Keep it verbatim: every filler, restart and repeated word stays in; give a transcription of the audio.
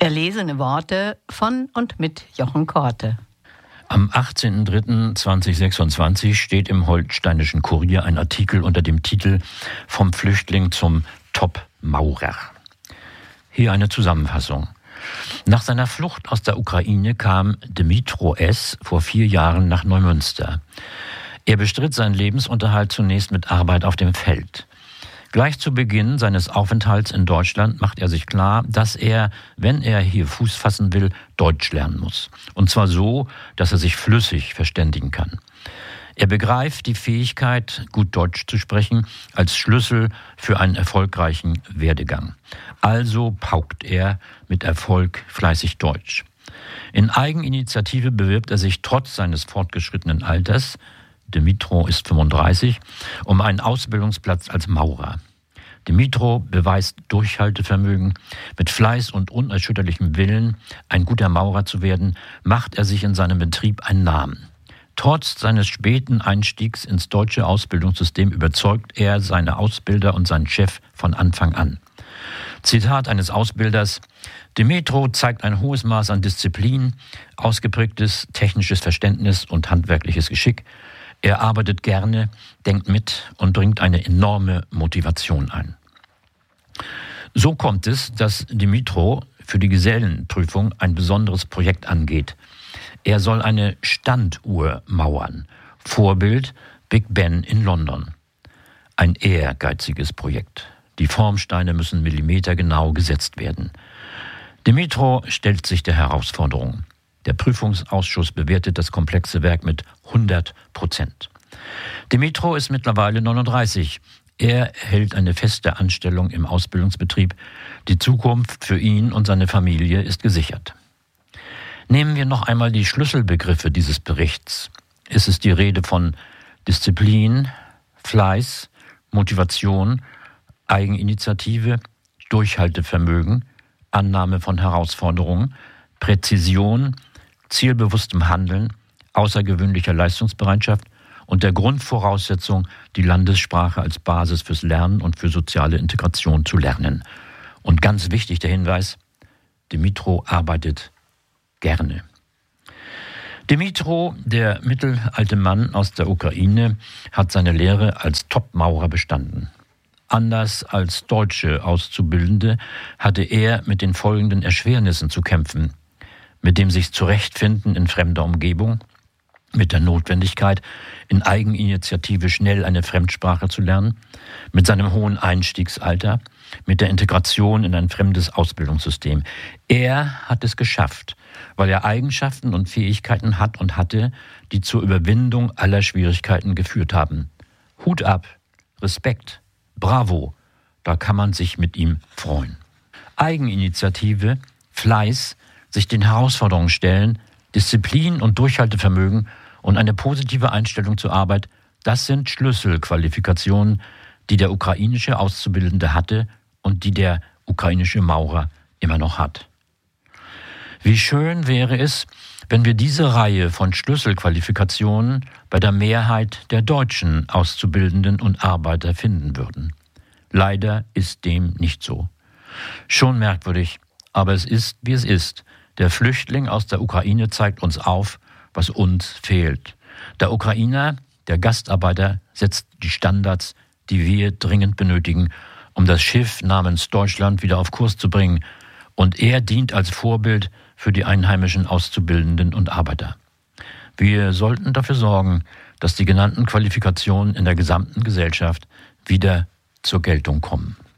Erlesene Worte von und mit Jochen Korte. Am achtzehnten dritten zweitausendsechsundzwanzig steht im Holsteinischen Kurier ein Artikel unter dem Titel »Vom Flüchtling zum Top-Maurer«. Hier eine Zusammenfassung. Nach seiner Flucht aus der Ukraine kam Dmytro S. vor vier Jahren nach Neumünster. Er bestritt seinen Lebensunterhalt zunächst mit Arbeit auf dem Feld. Gleich zu Beginn seines Aufenthalts in Deutschland macht er sich klar, dass er, wenn er hier Fuß fassen will, Deutsch lernen muss. Und zwar so, dass er sich flüssig verständigen kann. Er begreift die Fähigkeit, gut Deutsch zu sprechen, als Schlüssel für einen erfolgreichen Werdegang. Also paukt er mit Erfolg fleißig Deutsch. In Eigeninitiative bewirbt er sich trotz seines fortgeschrittenen Alters, Dmytro ist fünfunddreißig, um einen Ausbildungsplatz als Maurer. Dmytro beweist Durchhaltevermögen. Mit Fleiß und unerschütterlichem Willen, ein guter Maurer zu werden, macht er sich in seinem Betrieb einen Namen. Trotz seines späten Einstiegs ins deutsche Ausbildungssystem überzeugt er seine Ausbilder und seinen Chef von Anfang an. Zitat eines Ausbilders: Dmytro zeigt ein hohes Maß an Disziplin, ausgeprägtes technisches Verständnis und handwerkliches Geschick. Er arbeitet gerne, denkt mit und bringt eine enorme Motivation ein. So kommt es, dass Dmytro für die Gesellenprüfung ein besonderes Projekt angeht. Er soll eine Standuhr mauern. Vorbild Big Ben in London. Ein ehrgeiziges Projekt. Die Formsteine müssen millimetergenau gesetzt werden. Dmytro stellt sich der Herausforderung. Der Prüfungsausschuss bewertet das komplexe Werk mit hundert Prozent. Dmytro ist mittlerweile neununddreißig. Er hält eine feste Anstellung im Ausbildungsbetrieb. Die Zukunft für ihn und seine Familie ist gesichert. Nehmen wir noch einmal die Schlüsselbegriffe dieses Berichts. Es ist die Rede von Disziplin, Fleiß, Motivation, Eigeninitiative, Durchhaltevermögen, Annahme von Herausforderungen, Präzision, zielbewusstem Handeln, außergewöhnlicher Leistungsbereitschaft und der Grundvoraussetzung, die Landessprache als Basis fürs Lernen und für soziale Integration zu lernen. Und ganz wichtig der Hinweis: Dmytro arbeitet gerne. Dmytro, der mittelalte Mann aus der Ukraine, hat seine Lehre als Top-Maurer bestanden. Anders als deutsche Auszubildende hatte er mit den folgenden Erschwernissen zu kämpfen: mit dem sich Zurechtfinden in fremder Umgebung, mit der Notwendigkeit, in Eigeninitiative schnell eine Fremdsprache zu lernen, mit seinem hohen Einstiegsalter, mit der Integration in ein fremdes Ausbildungssystem. Er hat es geschafft, weil er Eigenschaften und Fähigkeiten hat und hatte, die zur Überwindung aller Schwierigkeiten geführt haben. Hut ab, Respekt, bravo, da kann man sich mit ihm freuen. Eigeninitiative, Fleiß, sich den Herausforderungen stellen, Disziplin und Durchhaltevermögen und eine positive Einstellung zur Arbeit, das sind Schlüsselqualifikationen, die der ukrainische Auszubildende hatte und die der ukrainische Maurer immer noch hat. Wie schön wäre es, wenn wir diese Reihe von Schlüsselqualifikationen bei der Mehrheit der deutschen Auszubildenden und Arbeiter finden würden. Leider ist dem nicht so. Schon merkwürdig, aber es ist, wie es ist. Der Flüchtling aus der Ukraine zeigt uns auf, was uns fehlt. Der Ukrainer, der Gastarbeiter, setzt die Standards, die wir dringend benötigen, um das Schiff namens Deutschland wieder auf Kurs zu bringen. Und er dient als Vorbild für die einheimischen Auszubildenden und Arbeiter. Wir sollten dafür sorgen, dass die genannten Qualifikationen in der gesamten Gesellschaft wieder zur Geltung kommen.